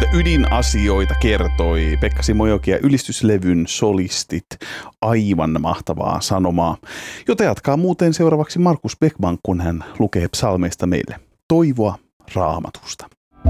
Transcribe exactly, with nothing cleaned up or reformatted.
Näitä ydinasioita kertoi Pekka Simojoki ja ylistyslevyn solistit. Aivan mahtavaa sanomaa, jota jatkaa muuten seuraavaksi Markus Beckman, kun hän lukee psalmeista meille toivoa Raamatusta.